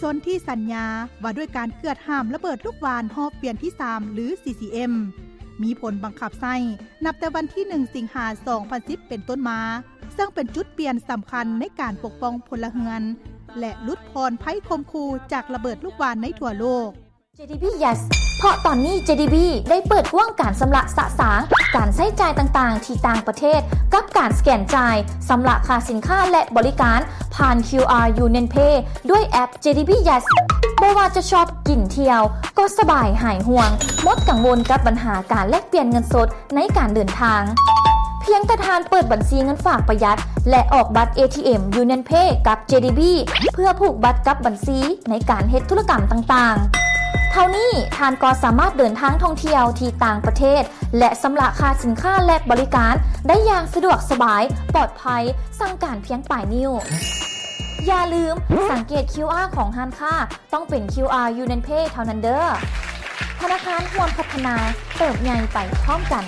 สนที่สัญญาว่าด้วยการเกิดห้ามระเบิดลูกวานรอบเปลี่ยนที่3หรือ CCM มีผลบังคับใช้นับแต่วันที่1สิงหาคม2010เป็นต้นมาซึ่งเป็นจุดเปลี่ยนสำคัญในการปกป้องพลเรือนและลดพรภัยคมคูจากระเบิดลูกวานในทั่วโลก JDB Yes เพราะตอนนี้ JDB ได้เปิดกว้างการสำระสะสางการใช้จ่ายต่างๆที่ต่างประเทศกับการสแกนจ่ายสำระค่าสินค้าและบริการผ่าน QR Union Pay ด้วยแอป JDB Yes ไม่ว่าจะชอบกินเที่ยวก็สบายหายห่วงหมดกังวลกับปัญหาการแลกเปลี่ยนเงินสดในการเดินทางเพียงแต่ทานเปิดบัญชีเงินฝากประหยัดและออกบัตร ATM Union Pay กับ JDB เพื่อผูกบัตรกับบัญชีในการเฮ็ดธุรกรรมต่างๆเท่านี้ทานก็สามารถเดินทางท่องเที่ยวที่ต่างประเทศและสำระค่าสินค้าและบริการได้อย่างสะดวกสบายปลอดภัยสั่งการเพียงปลายนิ้วอย่าลืมสังเกต QR ของร้านค้าต้องเป็น QR Union Pay เท่านั้นเด้อธนาคารร่วมพัฒนาเติบใหญ่ไปพร้อมกัน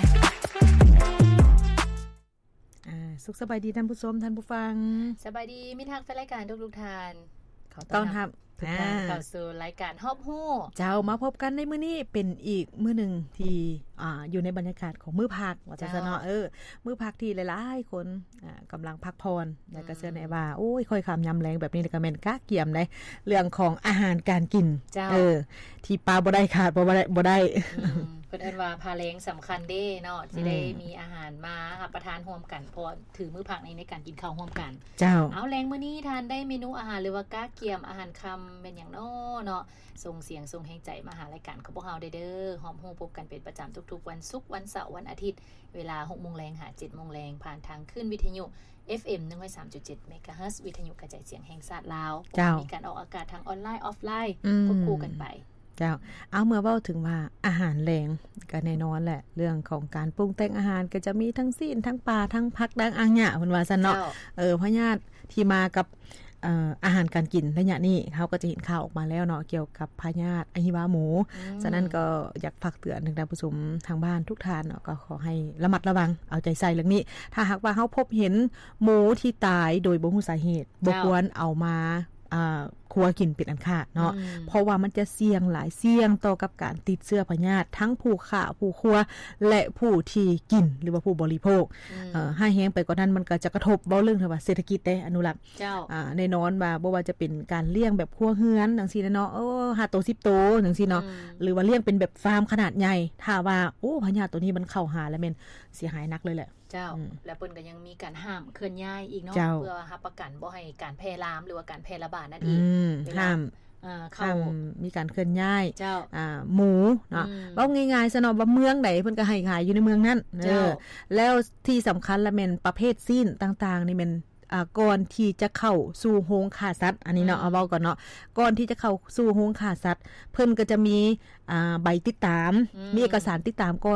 สุขสบายดีท่านผู้ชมท่านผู้ฟังสบายดีมิตรทางแฟนรายการทุกๆท่านต้อนรับเข้าสู่รายการฮอบฮู้เจ้ามาพบกันในมื้อนี้เป็นอีกมื้อนึงที่อยู่ในบรรยากาศของมื้อพักว่าจะเนาะมื้อพักที่หลายๆคนกำลังพักผ่อนแล้วก็เชื่อแน่ว่าโอ้ยค่อยคำยำแรงแบบนี้ก็แม่นกะเกี่ยมได้เรื่องของอาหารการกินที่ปลาบ่ได้ขาดบ่ได้เพิ่นเอิ้นว่าพาแรงสำคัญเด้เนาะสิได้มีอาหารมารับประทานร่วมกันเพราะถือมื้อพักในการกินข้าวร่วมกันเจ้าเอาแรงมื้อนี้ทานได้เมนูอาหารหรือว่ากะเกี่ยมอาหารค่ำเป็นหยังเนาะส่งเสียงส่งแรงใจมาหารายการของพวกเฮาได้เด้อฮอมฮู้พบกันเป็นประจำทุกๆวันศุกร์วันเสาร์วันอาทิตย์เวลา 6:00 นหา 7:00 นผ่านทางคลื่นวิทยุ FM 103.7 เมกะเฮิรตซ์วิทยุกระจายเสียงแห่งชาติลาวมีการออกอากาศทางออนไลน์ออฟไลน์ควบคู่กันไปเจ้าเอาเมื่อเว้าถึงว่าอาหารแรงก็แน่นอนแหละเรื่องของการปรุงแต่งอาหารก็จะมีทั้งซีนทั้งปลาทั้งผักดังอังหยะเพิ่นว่าซั่นเนาะพญาติที่มากับอาหารการกินระยะนี้เขาก็จะเห็นข่าวออกมาแล้วเนาะเกี่ยวกับพยาธิอหิวาหมูฉะนั้นก็อยากฝากเตือนถึงท่านผู้ชมทางบ้านทุกท่านเนาะก็ขอให้ระมัดระวังเอาใจใส่เรื่องนี้ถ้าหากว่าเฮาพบเห็นหมูที่ตายโดยบ่รู้สาเหตุบ่ควรเอามาครัวกินเป็นอันขาดเนาะเพราะว่ามันจะเสี่ยงหลายเสี่ยงต่อกับการติดเชื้อพยาธิทั้งผู้ฆ่าผู้ครัวและผู้ที่กินหรือว่าผู้บริโภคให้แฮงไปกว่านั้นมันก็จะกระทบเว้าเรื่องว่าเศรษฐกิจได้อนุรักษ์แน่นอนว่าบ่ว่าจะเป็นการเลี้ยงแบบครัวเรือนจังซี่เนาะ5ตัว10ตัวจังซี่เนาะหรือว่าเลี้ยงเป็นแบบฟาร์มขนาดใหญ่ถ้าว่าโอ้พยาธิตัวนี้มันเข้าหาแล้วแม่นเสียหายหนักเลยแหละเจ้าและเพิ่นก็ยังมีการห้ามเคลื่อนย้ายอีกเนาะเพื่อรับประกันบ่ให้การแพร่ลามหรือว่าการแพร่ระบาดนั่นเองห้ามมีการเคลื่อนย้ายหมูเนาะเว้าง่ายๆซะเนาะว่าเมืองไหนเพิ่นก็ให้ขายอยู่ในเมืองนั้นแล้วที่สำคัญละแม่นประเภทซีนต่างๆนี่แม่นก่อนที่จะเข้าสู่โรงฆ่าสัตว์อันนี้เนาะเอาเว้าก่อนเนาะก่อนที่จะเข้าสู่โรงฆ่าสัตว์เพิ่นก็จะมีใบติดตามมีเอกสารติดตามก่อน